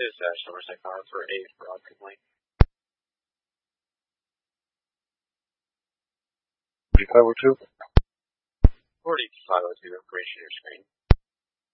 is Somerset Car for a fraud complaint. 4502. 4502, information on your screen.